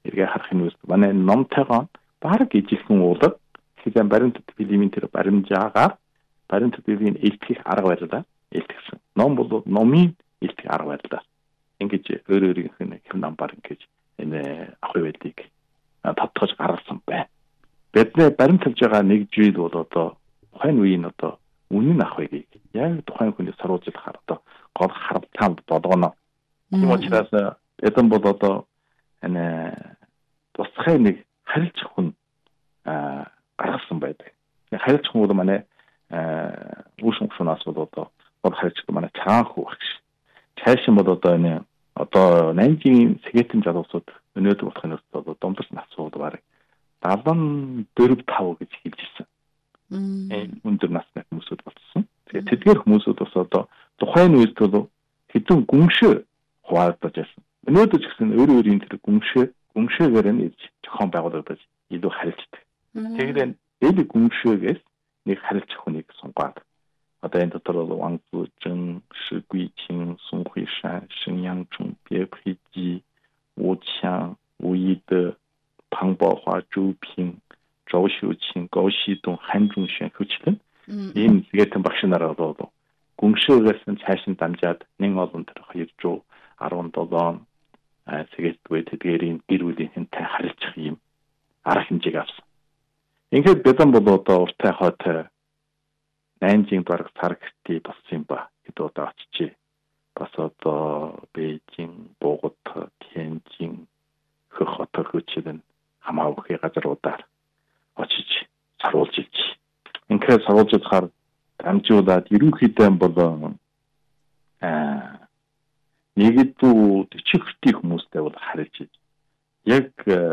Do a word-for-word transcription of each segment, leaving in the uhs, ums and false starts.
эргээ харахын үст манай номтойгоо баг ижилхэн уулаг хэзээ баримтат билимийн тэр баримжаагаар баримтат билимийн илтгэх арга барилаа илтгэсэн. Ном бол номын илтгэх арга барилаа. Ингэж өөр өөрийнх нь хэм намбар ингэж энэ ахуй байдгийг тодтогч гаргасан байна. Бидний баримт тавьж байгаа нэг зүйл бол одоо тухайн үеийн одоо үнэн ахуйг яг тухайн хүний сурвалжлахаар одоо гол харамтаанд болгоно. Тийм учраас эдэн бол одоо энэ тусгай нэг харилж хүн гаргасан байдаг. Харилж хүн бол манай үүшин гүшнаас бол одоо гол харилж манай цаанхүү багш. Цаашин бол одоо энэ одоо Нанжийн Сэгэтэн залуусууд өнөөдөр болохын өртөө одоо домдос насууд баг даалан дөрв тав гэж хэлж ирсэн. Энэ өндөр насны хүмүүсүүд болсон. Тэгээд тэдгээр хүмүүсүүд бас одоо тухайн үед бол хэдэн гүншээ хуваагдаж байсан. Өнөөдөр ч гэсэн өөр өөрийн тэр гүншээ гүншээгээр нь зохион байгуулагдаж илүү харилцдаг. Тэгээд энэ гүншээгээс нэг харилж хүнийг сунгаад одоо энэ дотор бол Ван Цзэн, Ши Гуйчин, Сун Хуишан, Шин Янчун, Бе Пхижи, Wu Qiang, Wu Yide, Pang Baohua, Zhou Ping, Zhou Xiuqing, Gao Xidong, Han Zhongxuan хүчлэн ийм Сэгэтэн багш нараа болоо гүншээгээс нь цаашин дамжаад нэг олон тэр хоёр зуун арван долоо Сэгээт тэдгээрийн гэр бүлийн хэнтэй харилцах юм арга хэмжээг авсан. Ингээд бэдэн бол одоо уртай хойтой Нанжийн бараг сар гэртий болсон ба хэд удаа очижээ. Бас одоо Бээжин, Богот, Тяньжин, Хөх хотор хүчлэн хамаагүй газруудаар очиж саруулж иж. Ингээд саруулж байгаа амжуулаад ерөнхийдөө бол аа нэгдүү чихртийн хүмүүстэй бол харилж иж. Яг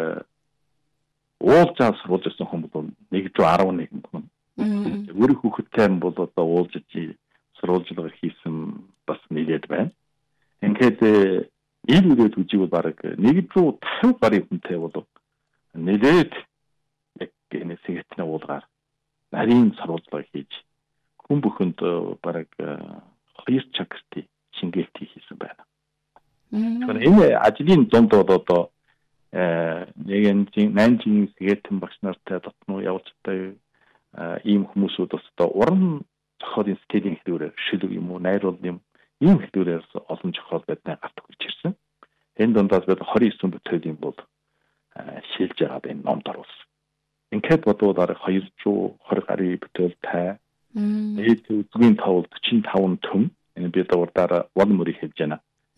уулзаа саруулж ирсэн хүмүүс бол нэг зуун арван нэг хүн. Өөр хүүхэдтэй бол одоо уулж иж сурвалжлага хийсэн бас нэлээд байна. Ингээд ил үрээд үжиг бол баг нэг зуун тавь гаруй хүнтэй бол нэлээд яг энэ Сэгэтэн уулгаар нарийн сурвалжлага хийж хүн бүхэнд баг хоёр чакртын шингээлтийг хийсэн байна. Тэгэхээр энэ ажлын дунд бол одоо нэг энэ Нанжийн Сэгэтэн багш нартай дотноо явуулж байгаа ийм хүмүүсүүд бас одоо уран зохиолын стилийн хэлбэрээр шилэг юм уу, найруулал юм ийм хэлбэрээр олон зохиол байднаа гарт хүрч ирсэн. Энэ дундаас бид двадцать девять бүтээлийн бол шилж байгаа энэ номд оруулсан. Ингээд бодвол арга хоёр зуун двадцать гаруй бүтээлтэй нийт үзгийн тавл forty five төм энэ бид урдаараа вол мөрийг хэлж байна.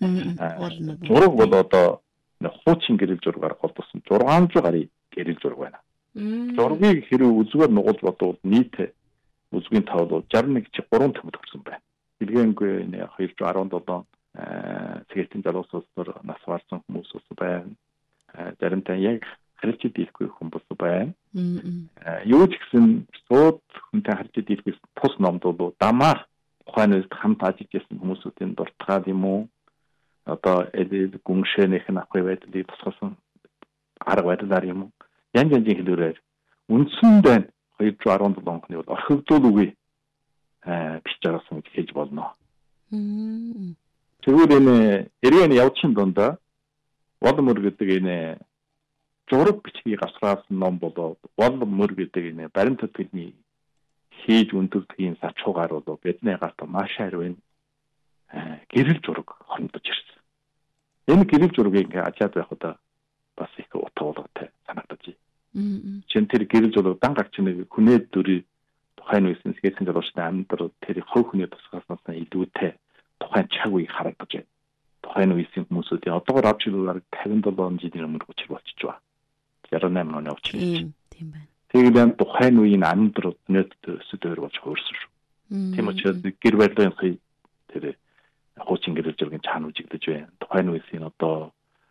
Зураг бол одоо хуучин гэрэл зургаар голдсон six hundred гаруй гэрэл зураг байна. Зургийг хэрэг үзгээр нугуулж бодвол нийт үзгийн тавл бол sixty-one чи three төмөд хүрсэн байна. Илгээнгүй нэ two hundred seventeen Сэгэтэн залуусууд нас барсан хүмүүс ус байна. Заримдаа яг харилж дийлэхгүй хүмүүс байна. Юу ч гэсэн сууд хүнтэй харилж дийлэхээс тус номд бол дамаар ухаан үед хамт ажиллаж байсан хүмүүсүүдийн дуртгаад юм уу? Одоо эдэл гүншээнийх нь ахуй байдлыг тусгасан арга байдлаар юм уу? Янз янзын хэлбэрээр үндсэндээ two thousand seventeen оны бол орхигдуул үгүй бичиж байгасан гэж хэлж болно. Тэгвэл энэ эргэн явцын дундаа Волмөр гэдэг энэ зураг бичгийг авсраасан ном болоо Волмөр гэдэг энэ баримтат хэлний хийж өндөрдгийн сачуугаар бол бидний гарт маш харин гэрэл зураг хонтож ирсэн. Энэ гэрэл зургийг ингээ ажаад байх удаа бас их утгатай санагдаж байна. Чин тэр гэрэл зураг дан гарч нэг хүнээд дүрий тухайн үеийн Сэгэтэн залуучны амьдрал тэр хов хүний тусгаснаас илүүтэй тухайн цаг үеийг харагдаж байна. Тухайн үеийн хүмүүсүүдийн одоогор авч ирүүлэр fifty-seven жилийн өмнө учир болчихж байна. sixty-eight оны учир. Тийм байна. Тэгээд тухайн үеийн амьдрал өнөөдөр өсөдөр болж хөөрсөн шүү. Тийм учраас гэр барилгын тэр хуучин гэрэл зургийн цаана үжигдэж байна. Тухайн үеийн одоо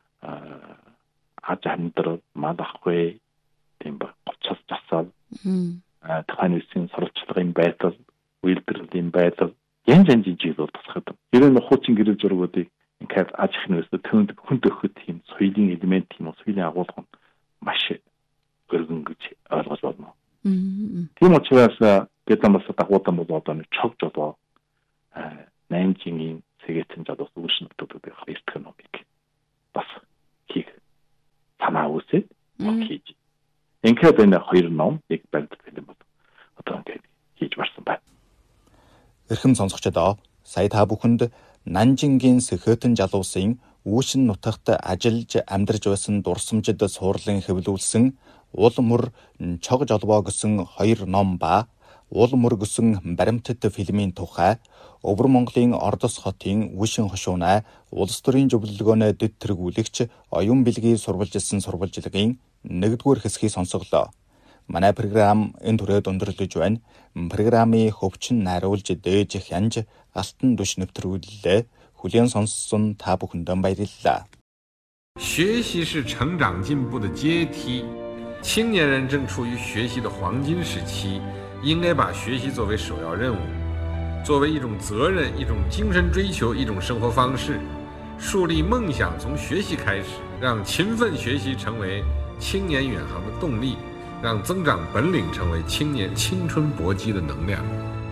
аж амьдрал малахгүй тийм ба гоцос засал тухайн үеийн сурвалжлагын байдал, үйлдвэрлэлийн байдал янз янзын зүйл бол тусахад. Тэр нь хуучин гэрэл зургуудыг ингээд аж ахуйн өсөлт төнд хүнд өгөхөд тийм соёлын элемент тийм соёлын агуулга маш өргөн гэж ойлгож байна. Тийм учраас бид намаас дагуудан бол одоо нэг чог жолоо Нанжийн Сэгэтэн залуус үүшин нөтөдөг хоёрт номыг бас хийх санаа даа үсээд ном хийж. Ингээд энэ хоёр ном яг баримт фильм бол одоо ингээд хийж барсан байна. Эрхэм сонсогчдоо сая та бүхэнд Нанжингийн Сэхэтэн жалуусын Үүшин нутагт ажиллаж амьдарч байсан дурсамжид суурлан хэвлүүлсэн Уул мөр чог жолбоо гэсэн хоёр ном ба Уул мөр гэсэн баримтат фильмийн тухай Өвөр Монголын Ордос хотын Үүшин хошуунай улс төрийн зөвлөлгөөнөө дэд тэргүүлэгч оюун бэлгийн сурвалжилсан сурвалжилгын нэгдүгээр хэсгийг сонсголоо. Манай програм энэ түрээд өндөрлөж байна. Программын хөвчин найруулж дээж хянж алтан душ нэвтрүүллээ. Хүлээн сонссон та бүхэндээ баярлалаа. 学习是成长进步的阶梯，青年人正处于学习的黄金时期，应该把学习作为首要任务，作为一种责任、一种精神追求、一种生活方式，树立梦想从学习开始，让勤奋学习成为青年远航的动力，让增长本领成为青年青春搏击的能量。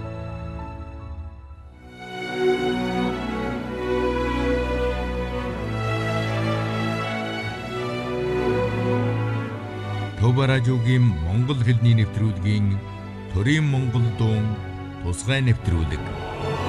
Төв радиогийн Монгол хэлний нэвтрүүлгийн Төрийн Монгол дуун тусгай нэвтрүүлэг